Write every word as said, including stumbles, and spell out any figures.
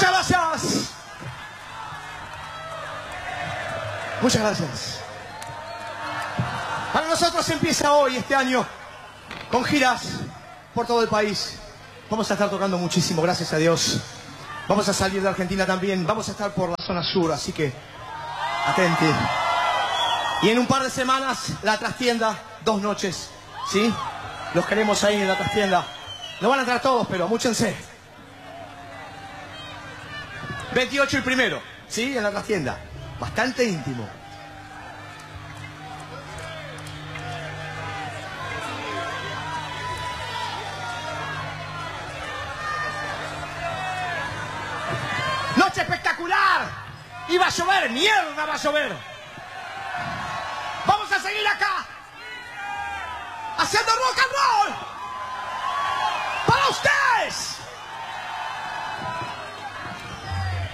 Muchas gracias. Muchas gracias. Para nosotros empieza hoy, este año, con giras por todo el país. Vamos a estar tocando muchísimo, gracias a Dios. Vamos a salir de Argentina también. Vamos a estar por la zona sur, así que atente. Y en un par de semanas, la trastienda, dos noches, ¿sí? Los queremos ahí en la trastienda. No van a entrar todos, pero amúchense. veintiocho y primero, ¿sí? En la trastienda. Bastante íntimo. ¡Noche espectacular! Y va a llover, mierda va a llover. Vamos a seguir acá, haciendo rock and roll.